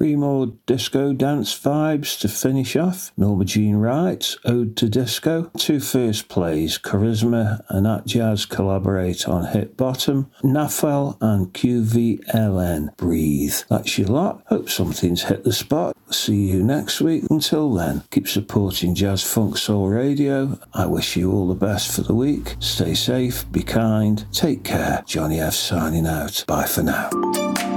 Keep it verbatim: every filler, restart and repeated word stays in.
Three more disco dance vibes to finish off. Norma Jean Wright's Ode to Disco. Two first plays, Charisma and Atjazz collaborate on Hit Bottom. Nafel and Q V L N, Breathe. That's your lot. Hope something's hit the spot. See you next week. Until then, keep supporting Jazz Funk Soul Radio. I wish you all the best for the week. Stay safe, be kind, take care. Johnny F signing out. Bye for now.